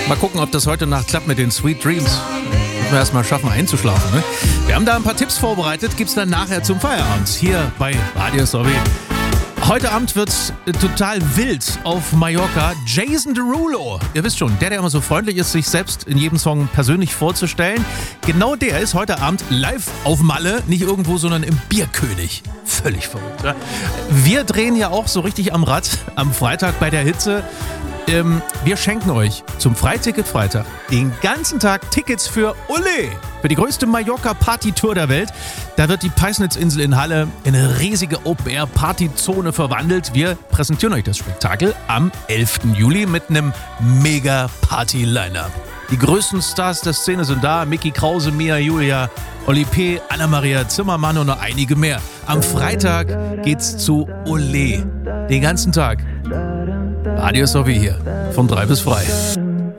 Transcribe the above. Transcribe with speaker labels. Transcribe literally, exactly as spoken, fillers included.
Speaker 1: Mal gucken, ob das heute Nacht klappt mit den Sweet Dreams. Müssen wir erstmal schaffen, einzuschlafen. Ne? Wir haben da ein paar Tipps vorbereitet, gibt's dann nachher zum Feierabend hier bei Radio S O B. Heute Abend wird's total wild auf Mallorca. Jason Derulo, ihr wisst schon, der, der immer so freundlich ist, sich selbst in jedem Song persönlich vorzustellen. Genau der ist heute Abend live auf Malle, nicht irgendwo, sondern im Bierkönig. Völlig verrückt. Ja? Wir drehen ja auch so richtig am Rad am Freitag bei der Hitze. Ähm, wir schenken euch zum Freiticket-Freitag den ganzen Tag Tickets für Olé, für die größte Mallorca-Party-Tour der Welt. Da wird die Peisnitzinsel in Halle in eine riesige Open-Air-Party-Zone verwandelt. Wir präsentieren euch das Spektakel am elften Juli mit einem Mega-Party-Line-Up. Die größten Stars der Szene sind da. Micky Krause, Mia Julia, Oli P., Anna-Maria Zimmermann und noch einige mehr. Am Freitag geht's zu Olé. Den ganzen Tag. Radio S O B hier, von drei bis frei.